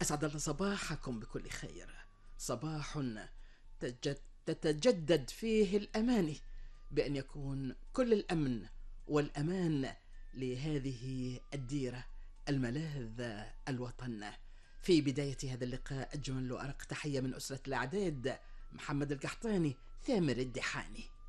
أسعد الله صباحكم بكل خير. صباح تتجدد فيه الأماني بأن يكون كل الأمن والأمان لهذه الديرة الملاذ الوطن. في بداية هذا اللقاء أجمل وأرق تحية من أسرة الأعداد: محمد القحطاني، ثامر الدحاني.